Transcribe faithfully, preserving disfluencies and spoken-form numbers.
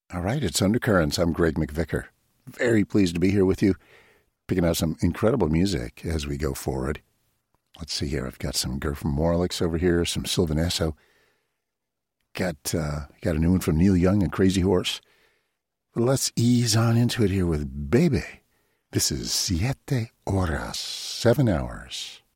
All right, it's Undercurrents. I'm Greg McVicker. Very pleased to be here with you, picking out some incredible music as we go forward. Let's see here. I've got some Gurf Morlix over here, some Sylvan Esso. Got, uh, got a new one from Neil Young and Crazy Horse. But let's ease on into it here with Bebe. This is Siete Horas, seven hours.